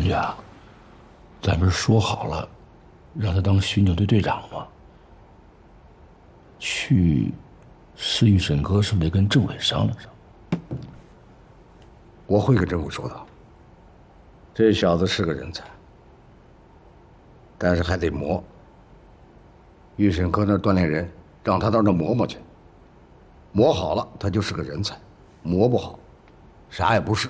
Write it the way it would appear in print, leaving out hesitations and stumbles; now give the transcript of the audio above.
军啊，咱不是说好了，让他当巡警队队长吗？去市域审核是不是得跟政委商量商量？ 我会跟政委说的。这小子是个人才，但是还得磨。预审科那儿锻炼人，让他到那儿磨磨去。磨好了，他就是个人才；磨不好，啥也不是。